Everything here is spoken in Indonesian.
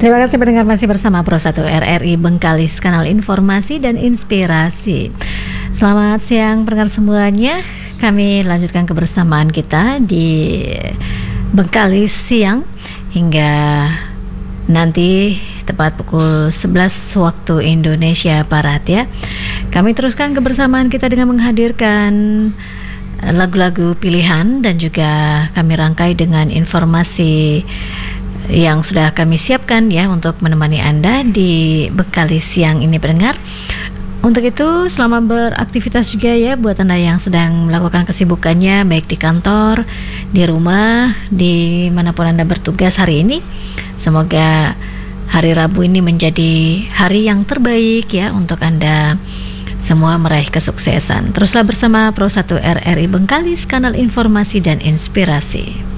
Terima kasih pendengar, masih bersama Pro 1 RRI Bengkalis, kanal informasi dan inspirasi. Selamat siang pendengar semuanya. Kami lanjutkan kebersamaan kita di Bengkalis siang hingga nanti tepat pukul 11 waktu Indonesia Barat ya. Kami teruskan kebersamaan kita dengan menghadirkan lagu-lagu pilihan dan juga kami rangkai dengan informasi yang sudah kami siapkan ya untuk menemani Anda di Bengkalis siang ini pendengar. Untuk itu selamat beraktivitas juga ya buat Anda yang sedang melakukan kesibukannya, baik di kantor, di rumah, di manapun Anda bertugas hari ini. Semoga hari Rabu ini menjadi hari yang terbaik ya untuk Anda semua meraih kesuksesan. Teruslah bersama Pro 1 RRI Bengkalis, kanal informasi dan inspirasi.